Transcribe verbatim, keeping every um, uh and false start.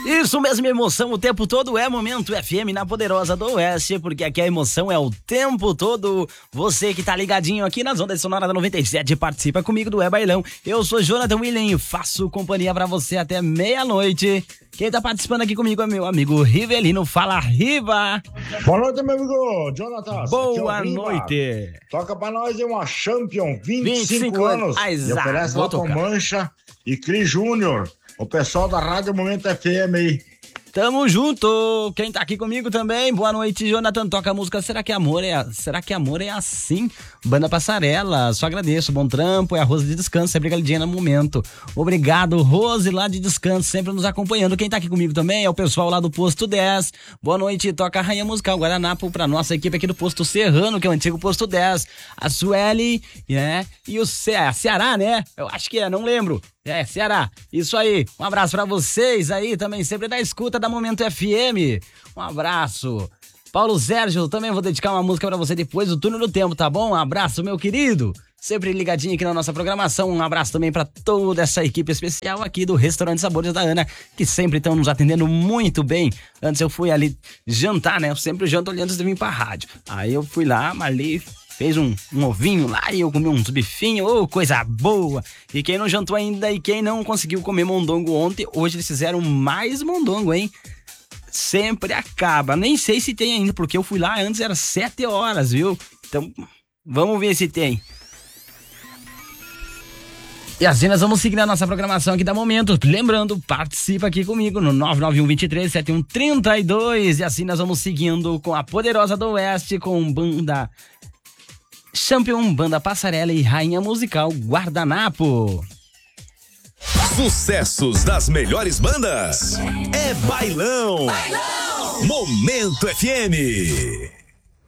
Isso mesmo, emoção o tempo todo é Momento F M na Poderosa do Oeste, porque aqui a emoção é o tempo todo. Você que tá ligadinho aqui nas ondas sonoras da noventa e sete, participa comigo do É Bailão. Eu sou Jonathan William e faço companhia pra você até meia-noite. Quem tá participando aqui comigo é meu amigo Rivelino. Fala, Riva! Boa noite, meu amigo Jonathan. Boa é noite. Toca pra nós aí uma Champion, vinte e cinco, vinte e cinco anos. Ah, e oferece lá com Mancha e Cris Júnior. O pessoal da Rádio Momento F M aí. Tamo junto. Quem tá aqui comigo também? Boa noite, Jonathan. Toca a música Será que Amor é, Será que Amor é Assim? Banda Passarela. Só agradeço. Bom trampo. É a Rose de Descanso. Sempre ligadinha no momento. Obrigado, Rose lá de Descanso. Sempre nos acompanhando. Quem tá aqui comigo também é o pessoal lá do Posto dez. Boa noite. Toca a Rainha Musical Guaranapo pra nossa equipe aqui do Posto Serrano, que é o antigo Posto dez. A Sueli, né? E o Ce- Ceará, né? Eu acho que é, não lembro. É, Ceará, isso aí, um abraço pra vocês aí também, sempre da escuta da Momento F M, um abraço. Paulo Sérgio, também vou dedicar uma música pra você depois do Túnel do Tempo, tá bom? Um abraço, meu querido, sempre ligadinho aqui na nossa programação, um abraço também pra toda essa equipe especial aqui do Restaurante Sabores da Ana, que sempre estão nos atendendo muito bem. Antes eu fui ali jantar, né, eu sempre janto ali antes de vir pra rádio, aí eu fui lá, Marli fez um, um ovinho lá e eu comi uns bifinhos, ô, oh, coisa boa. E quem não jantou ainda e quem não conseguiu comer mondongo ontem, hoje eles fizeram mais mondongo, hein? Sempre acaba. Nem sei se tem ainda, porque eu fui lá antes, era sete horas, viu? Então, vamos ver se tem. E assim nós vamos seguir a nossa programação aqui da Momento. Lembrando, participa aqui comigo no nove nove um, dois três, sete um três dois. E assim nós vamos seguindo com a Poderosa do Oeste, com banda Champion, Banda Passarela e Rainha Musical Guardanapo. Sucessos das melhores bandas. É Bailão. Bailão. Momento F M.